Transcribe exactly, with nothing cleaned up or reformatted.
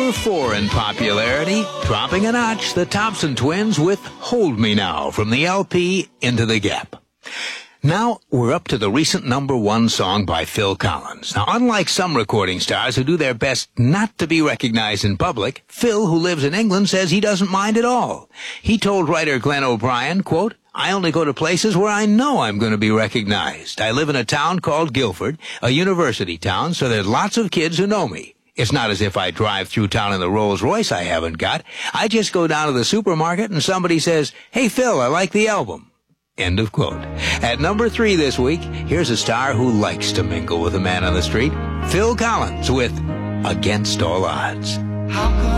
number four in popularity, dropping a notch, the Thompson Twins with Hold Me Now from the L P Into the Gap. Now, we're up to the recent number one song by Phil Collins. Now, unlike some recording stars who do their best not to be recognized in public, Phil, who lives in England, says he doesn't mind at all. He told writer Glenn O'Brien, quote, I only go to places where I know I'm going to be recognized. I live in a town called Guildford, a university town, so there's lots of kids who know me. It's not as if I drive through town in the Rolls Royce I haven't got. I just go down to the supermarket and somebody says, hey, Phil, I like the album. End of quote. At number three this week, here's a star who likes to mingle with a man on the street, Phil Collins with Against All Odds.